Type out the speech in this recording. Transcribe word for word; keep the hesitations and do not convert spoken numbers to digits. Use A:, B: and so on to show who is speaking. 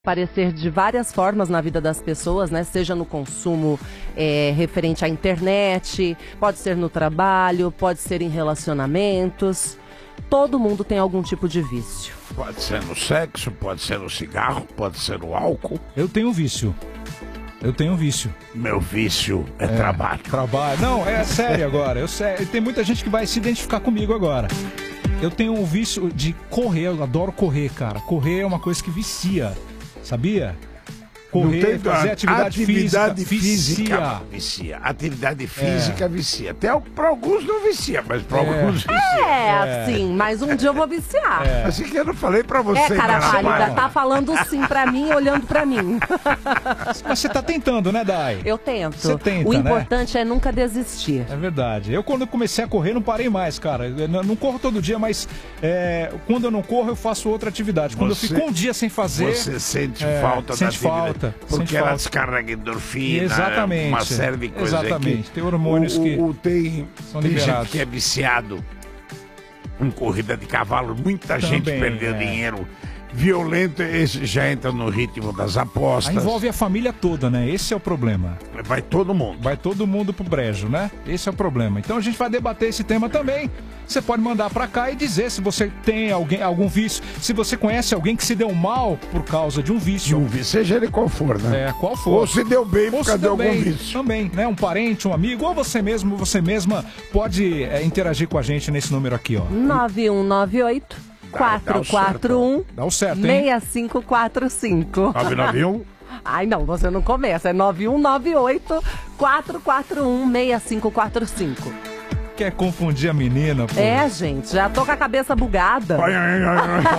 A: Aparecer de várias formas na vida das pessoas, né? Seja no consumo é, referente à internet, pode ser no trabalho, pode ser em relacionamentos. Todo mundo tem algum tipo de vício.
B: Pode ser no sexo, pode ser no cigarro, pode ser no álcool.
C: Eu tenho vício. Eu tenho vício.
B: Meu vício é,
C: É,
B: trabalho.
C: Trabalho. Não, é sério agora. Eu sei, tem muita gente que vai se identificar comigo agora. Eu tenho um vício de correr, eu adoro correr, cara. Correr é uma coisa que vicia, sabia? Correr,
B: tem-
C: fazer atividade,
B: atividade
C: física,
B: física
C: vicia.
B: vicia. Atividade física vicia. Até para alguns não vicia, mas para alguns vicia.
A: É, sim, mas um dia eu vou viciar. É,
B: Assim que eu não falei para você.
A: cara
B: Mara,
A: pálida,
B: Mara.
A: tá falando sim pra mim, olhando pra mim.
C: Mas você tá tentando, né, Dai?
A: Eu tento.
C: Você tenta,
A: o
C: né?
A: importante é nunca desistir.
C: É verdade. Eu, quando comecei a correr, não parei mais, cara. Eu não não corro todo dia, mas é, quando eu não corro, eu faço outra atividade. Quando
B: Você-
C: eu fico um dia sem fazer...
B: Você sente
C: é,
B: falta
C: sente
B: da atividade.
C: falta,
B: Porque
C: sente
B: ela
C: falta.
B: descarrega endorfina,
C: Exatamente.
B: uma série de coisas.
C: Exatamente.
B: Que
C: Tem hormônios
B: o,
C: que
B: o, o, tem
C: são
B: tem
C: liberados.
B: gente que é viciado em corrida de cavalo. Muita gente
C: Também,
B: perdeu
C: é.
B: dinheiro. Violento, esse já entra no ritmo das apostas.
C: Aí envolve a família toda, né? Esse é o problema.
B: Vai todo mundo.
C: Vai todo mundo pro brejo, né? Esse é o problema. Então a gente vai debater esse tema também. Você pode mandar pra cá e dizer se você tem alguém, algum vício, se você conhece alguém que se deu mal por causa de um
B: De
C: vício.
B: um vício, seja ele qual for, né?
C: É, qual for.
B: Ou se deu bem
C: Ou
B: por
C: se
B: causa de
C: deu
B: algum
C: bem,
B: vício.
C: também, né? Um parente, um amigo, ou você mesmo, você mesma pode é, interagir com a gente nesse número aqui, ó.
A: nove um nove oito, quatro quatro um,
C: Dá o certo, hein?
A: seis cinco quatro cinco.
B: nove nove um
A: Ai, não, você não começa. É nove um nove oito, quatro quatro um, seis cinco quatro cinco.
C: Quer confundir a menina, pô?
A: É, gente, já tô com a cabeça bugada.
B: Ai, ai, ai, ai.